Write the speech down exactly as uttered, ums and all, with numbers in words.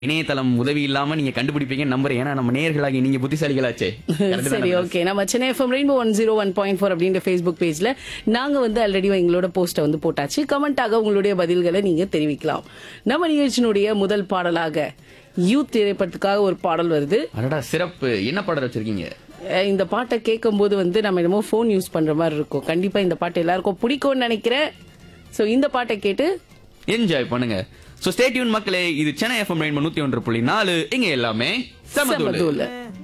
இணையதளம் உதவி இல்லாம நீங்க கண்டுபிடிப்பீங்க நம்பர். ஏன்னா நம்ம நேயர்களாகி நீங்க புத்திசாலிகளாச்சே. சரி, ஓகே. நம்ம Chennai FM rainbow one zero one point four அப்படின்ற ஃபேஸ்புக் பேஜ்ல நாங்க வந்து ஆல்ரெடி எங்களோட போஸ்ட்டை வந்து போட்டாச்சு. கமெண்டாக உங்களுடைய பதில்களை நீங்க தெரிவிக்கலாம். நம்ம நிகழ்ச்சியினுடைய முதல் பாடலாக யூத் திரைப்படத்துக்காக ஒரு பாடல் வருது. அடடா சிறப்பு. என்ன பாடல் வச்சிருக்கீங்க? அஹ் இந்த பாட்டை கேட்கும் போது வந்து நம்ம என்னமோ போன் யூஸ் பண்ற மாதிரி இருக்கும். கண்டிப்பா இந்த பாட்டு எல்லாருக்கும் பிடிக்கும்னு நினைக்கிறேன். சோ இந்த பாட்டை கேட்டு என்ஜாய் பண்ணுங்க. சோ ஸ்டே டியூன் மக்களே. இது சென்னை எஃப்எம் ரெயின்போ நூத்தி ஒன்று புள்ளி நாலு. இங்க எல்லாமே சமதூளு. சமதூளு.